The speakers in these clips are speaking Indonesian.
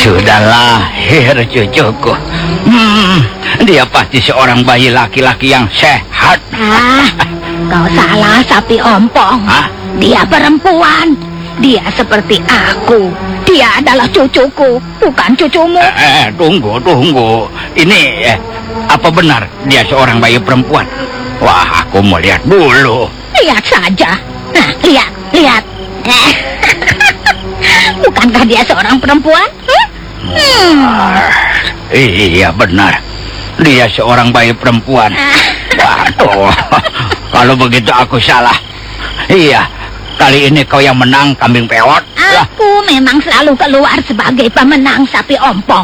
Sudah lahir cucuku. Dia pasti seorang bayi laki-laki yang sehat. Kau salah, sapi ompong. Dia perempuan. Dia seperti aku. Dia adalah cucuku, bukan cucumu. Tunggu. Ini apa benar dia seorang bayi perempuan? Wah, aku mau lihat dulu. Lihat saja. Nah, lihat. Bukankah dia seorang perempuan? Iya benar. Dia seorang bayi perempuan. Waduh, kalau begitu aku salah. Iya, kali ini kau yang menang, kambing peot. Aku memang selalu keluar sebagai pemenang, sapi ompong.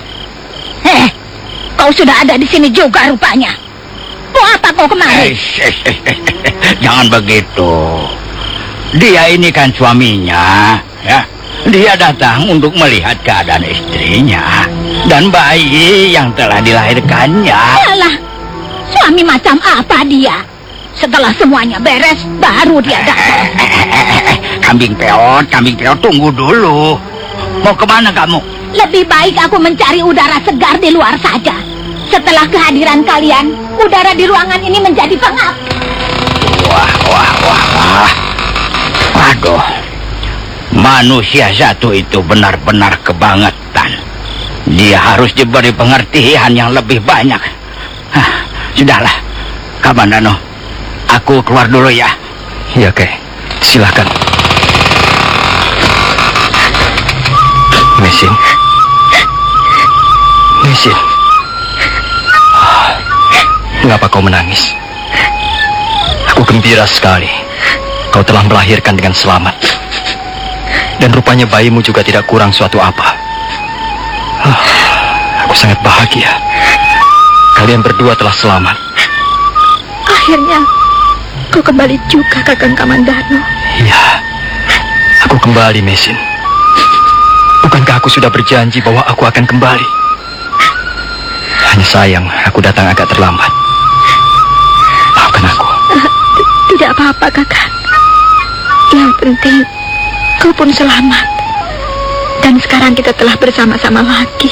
Kau sudah ada di sini juga rupanya. Mau apa kau kemari? Jangan begitu. Dia ini kan suaminya, ya. Dia datang untuk melihat keadaan istrinya dan bayi yang telah dilahirkannya. Alah, suami macam apa dia? Setelah semuanya beres, baru dia datang. Kambing peot, tunggu dulu. Mau kemana kamu? Lebih baik aku mencari udara segar di luar saja. Setelah kehadiran kalian, udara di ruangan ini menjadi pengap. Wah. Waduh, manusia satu itu benar-benar kebangetan. Dia harus diberi pengertian yang lebih banyak. Sudahlah, Kamandano, aku keluar dulu ya. Iya, Kek. Silakan. Mesin. Mengapa kau menangis? Aku gembira sekali. Kau telah melahirkan dengan selamat. Dan rupanya bayimu juga tidak kurang suatu apa. Aku sangat bahagia. Kalian berdua telah selamat. Akhirnya, kau kembali juga, Kakang Kamandano. Iya, aku kembali, Mesin. Bukankah aku sudah berjanji bahwa aku akan kembali? Hanya sayang, aku datang agak terlambat. Maafkan aku. Tidak apa-apa, Kakak. Yang penting, kau pun selamat. Dan sekarang kita telah bersama-sama lagi.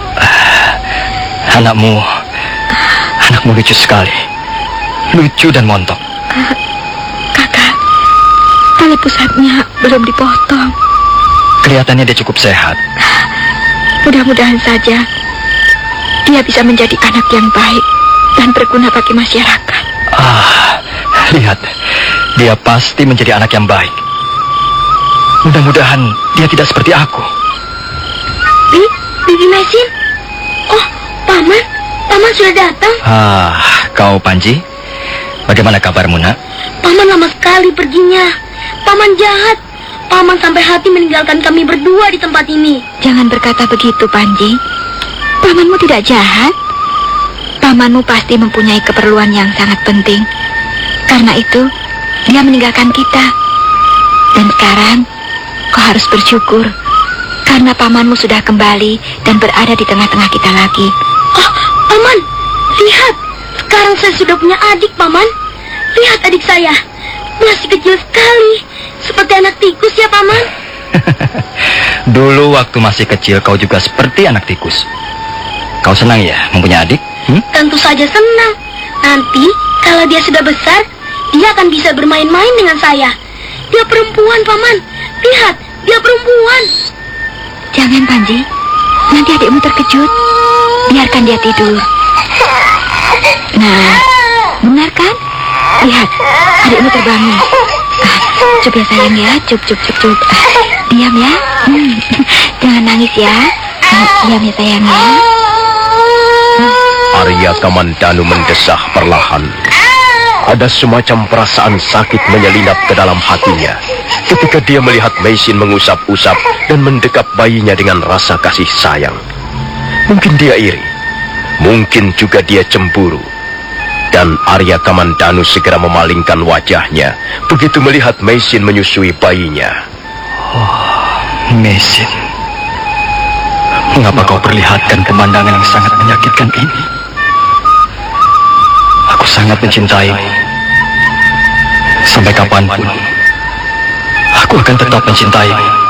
Anakmu lucu sekali. Lucu dan montok. Kakak, tali pusatnya belum dipotong. Kelihatannya dia cukup sehat. Mudah-mudahan saja dia bisa menjadi anak yang baik dan berguna bagi masyarakat. Lihat, dia pasti menjadi anak yang baik. Mudah-mudahan dia tidak seperti aku. Bibi Mesin? Oh, Paman sudah datang. Kau Panji? Bagaimana kabarmu, Nak? Paman lama sekali perginya. Paman jahat. Paman sampai hati meninggalkan kami berdua di tempat ini. Jangan berkata begitu, Panji. Pamanmu tidak jahat. Pamanmu pasti mempunyai keperluan yang sangat penting. Karena itu, dia meninggalkan kita. Dan sekarang, kau harus bersyukur. Karena pamanmu sudah kembali dan berada di tengah-tengah kita lagi. Oh, Paman, lihat. Sekarang saya sudah punya adik, Paman. Lihat adik saya. Masih kecil sekali. Seperti anak tikus ya, Paman. Dulu waktu masih kecil kau juga seperti anak tikus. Kau senang ya mempunyai adik? Tentu saja senang. Nanti kalau dia sudah besar, dia akan bisa bermain-main dengan saya. Dia perempuan, Paman. Lihat, dia perempuan. Jangan, Panji. Nanti adikmu terkejut. Biarkan dia tidur. Nah, benar kan? Lihat, adikmu terbangun. Cup ya sayang ya, cup. Diam ya. Jangan nangis ya. Diam ya sayang ya. Arya Kamandanu mendesah perlahan. Ada semacam perasaan sakit menyelinap ke dalam hatinya ketika dia melihat Mesin mengusap-usap dan mendekap bayinya dengan rasa kasih sayang. Mungkin dia iri, mungkin juga dia cemburu. Dan Arya Kamandanu segera memalingkan wajahnya begitu melihat Mesin menyusui bayinya. Mesin, mengapa kau perlihatkan pemandangan yang sangat menyakitkan ini? Aku sangat mencintaimu. Sampai kapanpun, aku akan tetap mencintaimu.